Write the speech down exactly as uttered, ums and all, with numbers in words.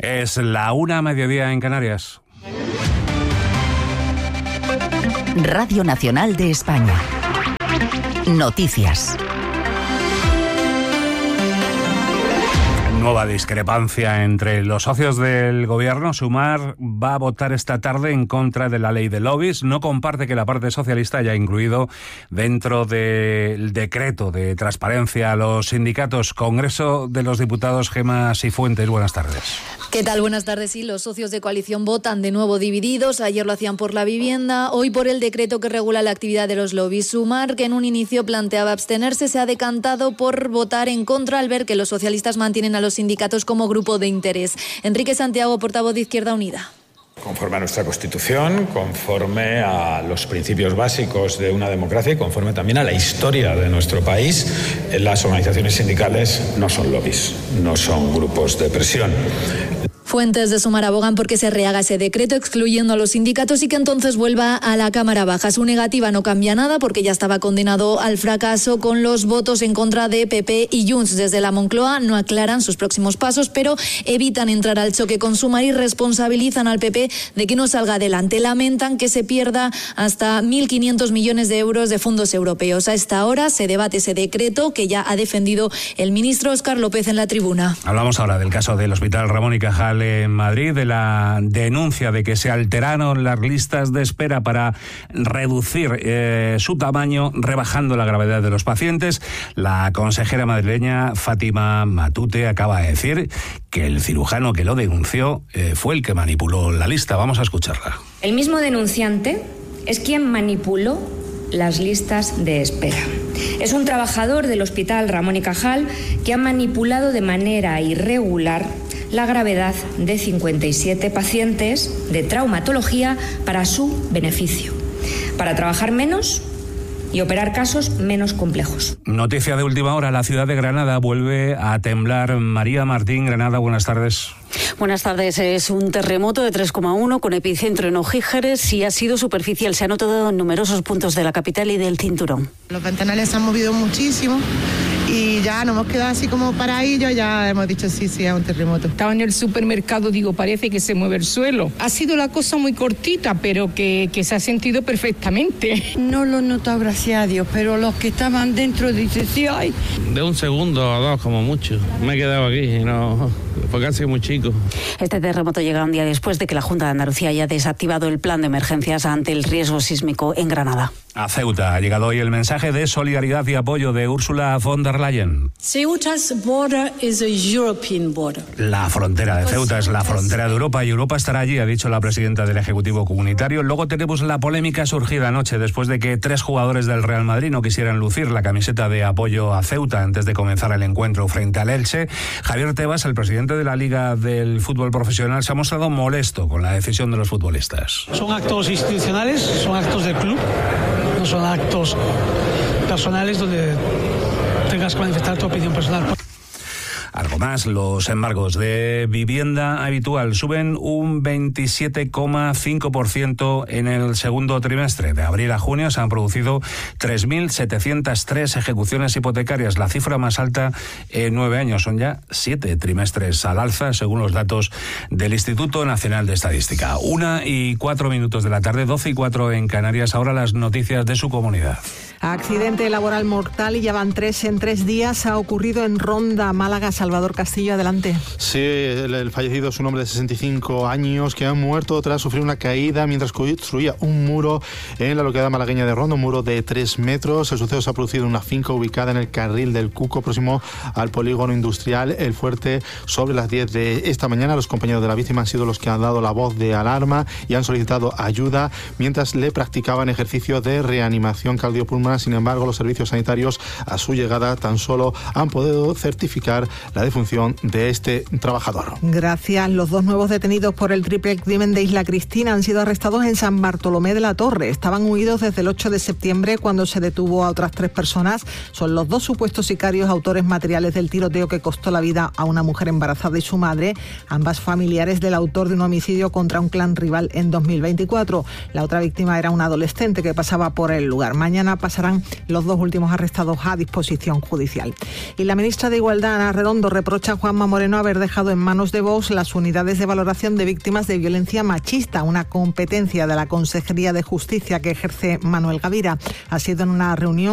Es la una, mediodía en Canarias. Radio Nacional de España. Noticias. Nueva discrepancia entre los socios del gobierno. Sumar va a votar esta tarde en contra de la ley de lobbies. No comparte que la parte socialista haya incluido dentro del decreto de transparencia a los sindicatos. Congreso de los Diputados, Gemma Sifuentes, buenas tardes. ¿Qué tal? Buenas tardes. Sí, los socios de coalición votan de nuevo divididos. Ayer lo hacían por la vivienda, hoy por el decreto que regula la actividad de los lobbies. Sumar, que en un inicio planteaba abstenerse, se ha decantado por votar en contra al ver que los socialistas mantienen a los sindicatos como grupo de interés. Enrique Santiago, portavoz de Izquierda Unida. Conforme a nuestra Constitución, conforme a los principios básicos de una democracia y conforme también a la historia de nuestro país, las organizaciones sindicales no son lobbies, no son grupos de presión. Fuentes de Sumar abogan porque se rehaga ese decreto excluyendo a los sindicatos y que entonces vuelva a la Cámara Baja. Su negativa no cambia nada porque ya estaba condenado al fracaso con los votos en contra de P P y Junts. Desde la Moncloa no aclaran sus próximos pasos, pero evitan entrar al choque con Sumar y responsabilizan al P P de que no salga adelante. Lamentan que se pierda hasta mil quinientos millones de euros de fondos europeos. A esta hora se debate ese decreto que ya ha defendido el ministro Óscar López en la tribuna. Hablamos ahora del caso del Hospital Ramón y Cajal en Madrid, de la denuncia de que se alteraron las listas de espera para reducir eh, su tamaño, rebajando la gravedad de los pacientes. La consejera madrileña Fátima Matute acaba de decir que el cirujano que lo denunció eh, fue el que manipuló la lista. Vamos a escucharla. El mismo denunciante es quien manipuló las listas de espera. Es un trabajador del Hospital Ramón y Cajal que ha manipulado de manera irregular la gravedad de cincuenta y siete pacientes de traumatología para su beneficio, para trabajar menos y operar casos menos complejos. Noticia de última hora, la ciudad de Granada vuelve a temblar. María Martín, Granada, buenas tardes. Buenas tardes. Es un terremoto de tres coma uno con epicentro en Ojíjares y ha sido superficial. Se ha notado en numerosos puntos de la capital y del cinturón. Los ventanales se han movido muchísimo y ya nos hemos quedado así como paradillos, ya hemos dicho sí, sí, es un terremoto. Estaba en el supermercado, digo, parece que se mueve el suelo. Ha sido la cosa muy cortita, pero que, que se ha sentido perfectamente. No lo he notado, gracias a Dios, pero los que estaban dentro dicen sí, ay. De un segundo o dos como mucho. Me he quedado aquí, no, porque ha sido muy chico. Este terremoto llega un día después de que la Junta de Andalucía haya desactivado el plan de emergencias ante el riesgo sísmico en Granada. A Ceuta ha llegado hoy el mensaje de solidaridad y apoyo de Ursula von der Leyen. Ceuta's border is a European border. La frontera de Ceuta es la frontera de Europa y Europa estará allí, ha dicho la presidenta del Ejecutivo Comunitario. Luego tenemos la polémica surgida anoche después de que tres jugadores del Real Madrid no quisieran lucir la camiseta de apoyo a Ceuta antes de comenzar el encuentro frente al Elche. Javier Tebas, el presidente de la Liga del Fútbol Profesional, se ha mostrado molesto con la decisión de los futbolistas. Son actos institucionales, son actos del club. No son actos personales donde tengas que manifestar tu opinión personal. Algo más, los embargos de vivienda habitual suben un veintisiete coma cinco por ciento en el segundo trimestre. De abril a junio se han producido tres mil setecientas tres ejecuciones hipotecarias, la cifra más alta en nueve años. Son ya siete trimestres al alza, según los datos del Instituto Nacional de Estadística. Una y cuatro minutos de la tarde, doce y cuatro en Canarias. Ahora las noticias de su comunidad. Accidente laboral mortal y ya van tres en tres días. Ha ocurrido en Ronda, Málaga. Salvador Castillo, adelante. Sí, el, el fallecido es un hombre de sesenta y cinco años que ha muerto tras sufrir una caída mientras construía un muro en la localidad malagueña de Ronda, un muro de tres metros. El suceso se ha producido en una finca ubicada en el carril del Cuco, próximo al polígono industrial El Fuerte, sobre las diez de esta mañana. Los compañeros de la víctima han sido los que han dado la voz de alarma y han solicitado ayuda mientras le practicaban ejercicios de reanimación cardiopulmonar. Sin embargo, los servicios sanitarios a su llegada tan solo han podido certificar la defunción de este trabajador. Gracias. Los dos nuevos detenidos por el triple crimen de Isla Cristina han sido arrestados en San Bartolomé de la Torre. Estaban huidos desde el ocho de septiembre, cuando se detuvo a otras tres personas. Son los dos supuestos sicarios autores materiales del tiroteo que costó la vida a una mujer embarazada y su madre, ambas familiares del autor de un homicidio contra un clan rival en dos mil veinticuatro. La otra víctima era una adolescente que pasaba por el lugar. Mañana pasarán los dos últimos arrestados a disposición judicial. Y la ministra de Igualdad, Ana Redondo, reprocha a Juanma Moreno haber dejado en manos de Vox las unidades de valoración de víctimas de violencia machista, una competencia de la Consejería de Justicia que ejerce Manuel Gavira. Ha sido en una reunión